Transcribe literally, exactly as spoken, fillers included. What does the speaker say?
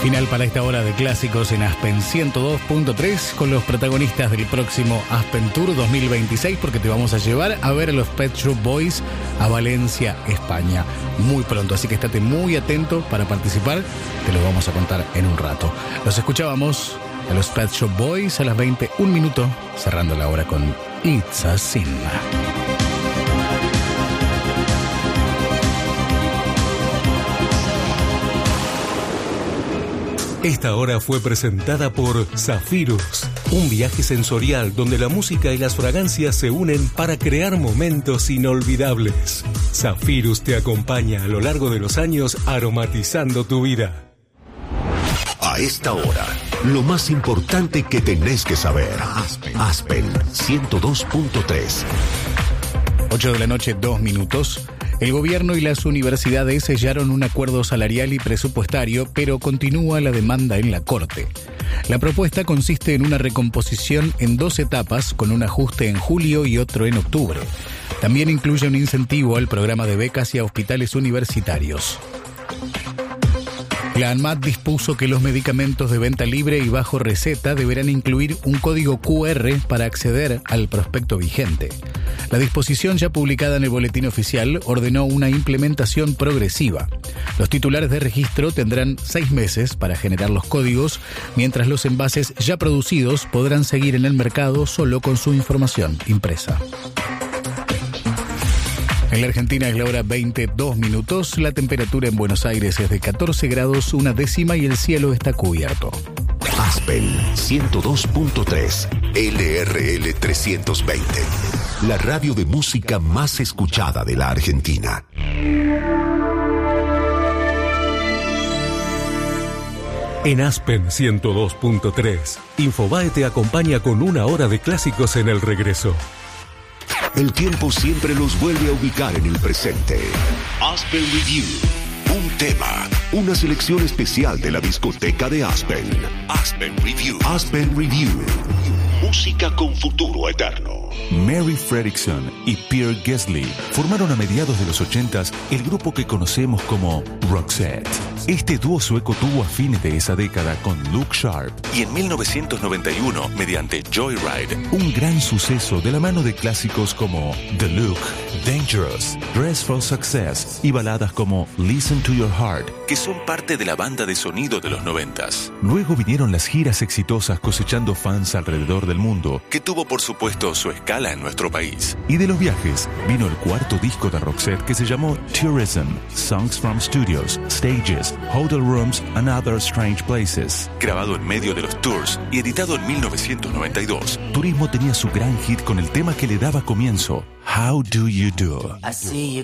Final para esta hora de clásicos en Aspen ciento dos punto tres con los protagonistas del próximo Aspen Tour dos mil veintiséis, porque te vamos a llevar a ver a los Pet Shop Boys a Valencia, España, muy pronto. Así que estate muy atento para participar, te lo vamos a contar en un rato. Los escuchábamos a los Pet Shop Boys a las veinte, un minuto, cerrando la hora con It's a Sin. Esta hora fue presentada por Zafirus, un viaje sensorial donde la música y las fragancias se unen para crear momentos inolvidables. Zafirus te acompaña a lo largo de los años aromatizando tu vida. A esta hora, lo más importante que tenés que saber. Aspen, Aspen ciento dos punto tres. ocho de la noche, dos minutos. El gobierno y las universidades sellaron un acuerdo salarial y presupuestario, pero continúa la demanda en la Corte. La propuesta consiste en una recomposición en dos etapas, con un ajuste en julio y otro en octubre. También incluye un incentivo al programa de becas y a hospitales universitarios. La ANMAT dispuso que los medicamentos de venta libre y bajo receta deberán incluir un código cu erre para acceder al prospecto vigente. La disposición, ya publicada en el boletín oficial, ordenó una implementación progresiva. Los titulares de registro tendrán seis meses para generar los códigos, mientras los envases ya producidos podrán seguir en el mercado solo con su información impresa. En la Argentina es la hora veintidós minutos, la temperatura en Buenos Aires es de catorce grados, una décima y el cielo está cubierto. Aspen ciento dos punto tres, L R L trescientos veinte, la radio de música más escuchada de la Argentina. En Aspen ciento dos punto tres, Infobae te acompaña con una hora de clásicos en el regreso. El tiempo siempre los vuelve a ubicar en el presente. Aspen Review. Un tema, una selección especial de la discoteca de Aspen. Aspen Review. Aspen Review. Música con futuro eterno. Mary Fredriksson y Pierre Gessle formaron a mediados de los ochentas el grupo que conocemos como Roxette. Este dúo sueco tuvo a fines de esa década con Look Sharp y en mil novecientos noventa y uno, mediante Joyride, un gran suceso de la mano de clásicos como The Look, Dangerous, Dress for Success y baladas como Listen to Your Heart, que son parte de la banda de sonido de los noventas. Luego vinieron las giras exitosas cosechando fans alrededor del mundo, que tuvo por supuesto su escala en nuestro país. Y de los viajes vino el cuarto disco de Roxette, que se llamó Tourism, Songs from Studios, Stages, Hotel Rooms and Other Strange Places, grabado en medio de los tours y editado en mil novecientos noventa y dos. Turismo tenía su gran hit con el tema que le daba comienzo, How Do You Do. I see you